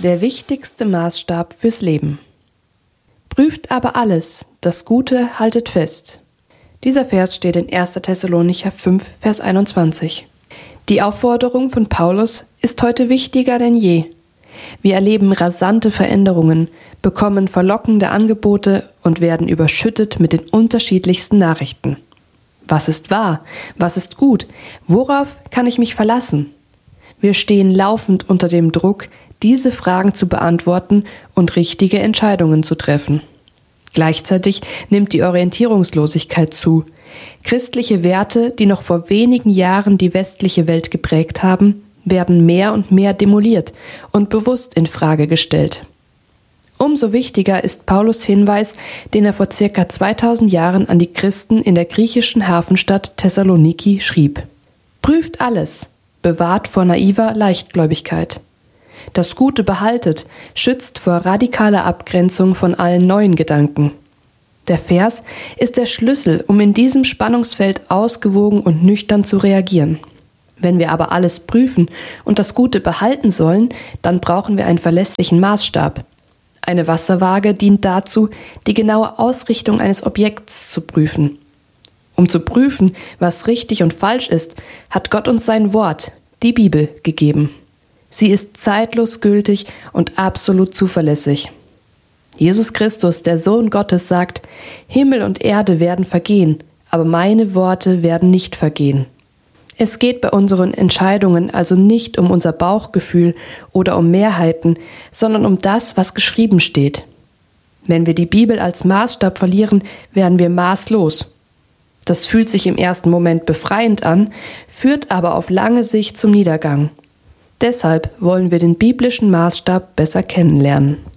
Der wichtigste Maßstab fürs Leben. Prüft aber alles, das Gute haltet fest. Dieser Vers steht in 1. Thessalonicher 5, Vers 21. Die Aufforderung von Paulus ist heute wichtiger denn je. Wir erleben rasante Veränderungen, bekommen verlockende Angebote und werden überschüttet mit den unterschiedlichsten Nachrichten. Was ist wahr? Was ist gut? Worauf kann ich mich verlassen? Wir stehen laufend unter dem Druck, diese Fragen zu beantworten und richtige Entscheidungen zu treffen. Gleichzeitig nimmt die Orientierungslosigkeit zu. Christliche Werte, die noch vor wenigen Jahren die westliche Welt geprägt haben, werden mehr und mehr demoliert und bewusst in Frage gestellt. Umso wichtiger ist Paulus' Hinweis, den er vor ca. 2000 Jahren an die Christen in der griechischen Hafenstadt Thessaloniki schrieb. Prüft alles, bewahrt vor naiver Leichtgläubigkeit. Das Gute behaltet, schützt vor radikaler Abgrenzung von allen neuen Gedanken. Der Vers ist der Schlüssel, um in diesem Spannungsfeld ausgewogen und nüchtern zu reagieren. Wenn wir aber alles prüfen und das Gute behalten sollen, dann brauchen wir einen verlässlichen Maßstab. Eine Wasserwaage dient dazu, die genaue Ausrichtung eines Objekts zu prüfen. Um zu prüfen, was richtig und falsch ist, hat Gott uns sein Wort, die Bibel, gegeben. Sie ist zeitlos gültig und absolut zuverlässig. Jesus Christus, der Sohn Gottes, sagt: Himmel und Erde werden vergehen, aber meine Worte werden nicht vergehen. Es geht bei unseren Entscheidungen also nicht um unser Bauchgefühl oder um Mehrheiten, sondern um das, was geschrieben steht. Wenn wir die Bibel als Maßstab verlieren, werden wir maßlos. Das fühlt sich im ersten Moment befreiend an, führt aber auf lange Sicht zum Niedergang. Deshalb wollen wir den biblischen Maßstab besser kennenlernen.